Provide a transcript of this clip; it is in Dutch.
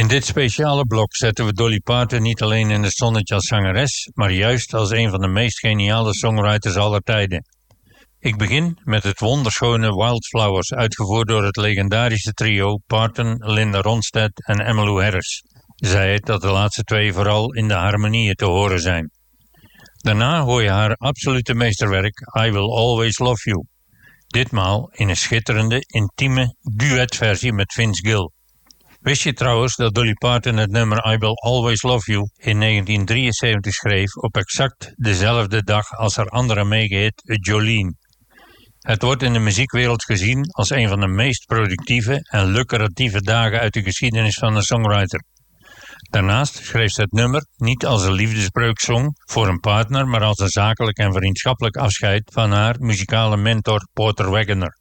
dit speciale blok zetten we Dolly Parton niet alleen in het zonnetje als zangeres, maar juist als een van de meest geniale songwriters aller tijden. Ik begin met het wonderschone Wildflowers, uitgevoerd door het legendarische trio Parton, Linda Ronstadt en Emmylou Harris. Zij het dat de laatste twee vooral in de harmonieën te horen zijn. Daarna hoor je haar absolute meesterwerk I Will Always Love You. Ditmaal in een schitterende, intieme duetversie met Vince Gill. Wist je trouwens dat Dolly Parton het nummer I Will Always Love You in 1973 schreef op exact dezelfde dag als haar andere megahit Jolene? Het wordt in de muziekwereld gezien als een van de meest productieve en lucratieve dagen uit de geschiedenis van een songwriter. Daarnaast schreef ze het nummer niet als een liefdesbreuksong voor een partner, maar als een zakelijk en vriendschappelijk afscheid van haar muzikale mentor Porter Wagoner.